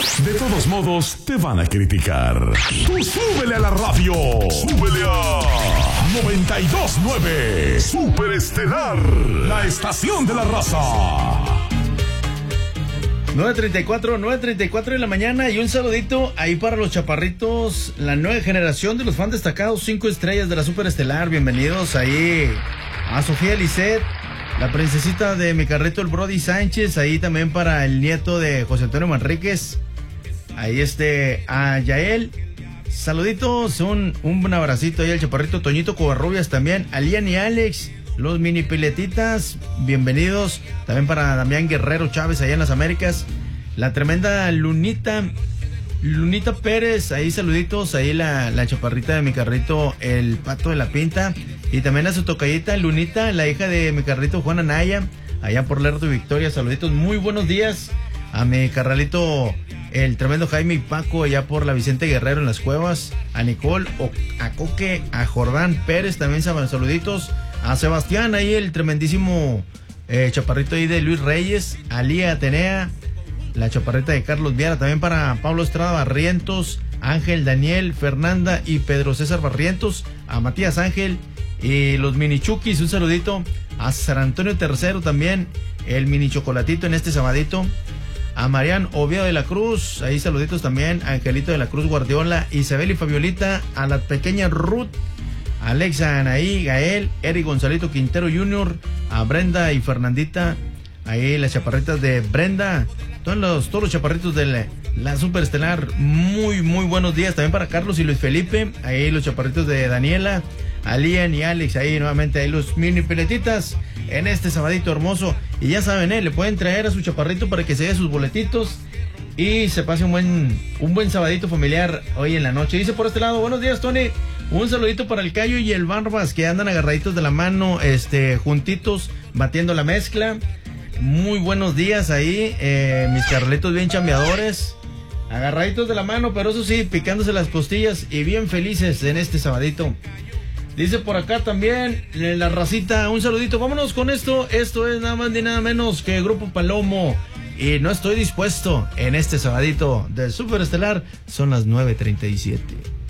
De todos modos, te van a criticar. Tú súbele a la radio. Súbele a 92.9 Super Estelar, la estación de la raza. 9:34 de la mañana y un saludito ahí para los chaparritos, la nueva generación de los fans destacados, 5 estrellas de la Super Estelar. Bienvenidos ahí a Sofía Lisset, la princesita de mi carrito, el Brody Sánchez, ahí también para el nieto de José Antonio Manríquez, ahí a Yael. Saluditos, un abracito ahí al chaparrito Toñito Covarrubias también, a Lian y Alex, los mini piletitas, bienvenidos. También para Damián Guerrero Chávez allá en las Américas. La tremenda Lunita Pérez, ahí saluditos. Ahí la chaparrita de mi carrito, el Pato de la Pinta. Y también a su tocallita Lunita, la hija de mi carrito Juan Anaya, allá por Lerdo y Victoria. Saluditos, muy buenos días. A mi carnalito, el tremendo Jaime y Paco, allá por la Vicente Guerrero en las Cuevas. A Nicole, a Coque, a Jordán Pérez, también saluditos. A Sebastián, ahí el tremendísimo chaparrito ahí de Luis Reyes. A Lía Atenea, la chaparrita de Carlos Viara. También para Pablo Estrada Barrientos, Ángel, Daniel, Fernanda y Pedro César Barrientos. A Matías Ángel y los mini chukis, un saludito. A San Antonio III también, el mini chocolatito en este sabadito. A Marian Oviedo de la Cruz, ahí saluditos también. A Angelito de la Cruz Guardiola, Isabel y Fabiolita. A la pequeña Ruth, Alexa, Anaí, Gael, Eric Gonzalito Quintero Jr., a Brenda y Fernandita, ahí las chaparritas de Brenda, todos los chaparritos de la Super Estelar, muy buenos días. También para Carlos y Luis Felipe, ahí los chaparritos de Daniela, a Lian y Alex, ahí nuevamente ahí los mini peletitas en este sabadito hermoso. Y ya saben, le pueden traer a su chaparrito para que se dé sus boletitos y se pase un buen sabadito familiar hoy en la noche. Dice por este lado, buenos días, Tony. Un saludito para el Cayo y el Barbas, que andan agarraditos de la mano, juntitos, batiendo la mezcla. Muy buenos días ahí, mis carlitos bien chambeadores, agarraditos de la mano, pero eso sí, picándose las costillas y bien felices en este sabadito. Dice por acá también, la racita, un saludito. Vámonos con esto es nada más ni nada menos que Grupo Palomo. Y no estoy dispuesto en este sabadito de Super Estelar, son las 9:37.